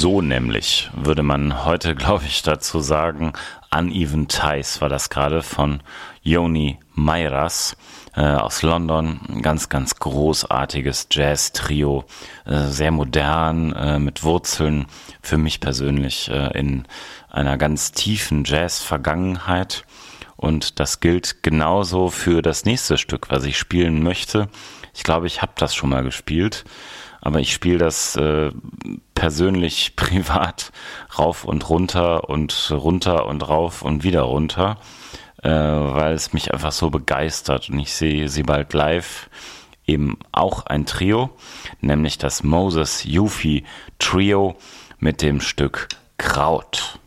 So nämlich würde man heute, glaube ich, dazu sagen. Uneven Ties war das gerade von Joni Meiras aus London. Ein ganz, ganz großartiges Jazz-Trio. Sehr modern, mit Wurzeln für mich persönlich in einer ganz tiefen Jazz-Vergangenheit. Und das gilt genauso für das nächste Stück, was ich spielen möchte. Ich glaube, ich habe das schon mal gespielt, aber ich spiele das persönlich privat rauf und runter und rauf und wieder runter, weil es mich einfach so begeistert. Und ich sehe sie bald live, eben auch ein Trio, nämlich das Moses Yufi Trio mit dem Stück Kraut.